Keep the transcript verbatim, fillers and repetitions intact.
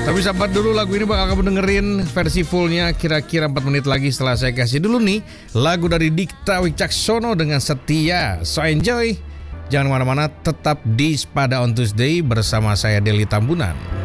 Tapi sabar dulu, lagu ini bakal kamu dengerin versi fullnya kira-kira empat menit lagi setelah saya kasih dulu nih lagu dari Dikta Wicaksono dengan Setia. So enjoy, jangan kemana-mana, tetap di Spada on Tuesday bersama saya Deli Tambunan.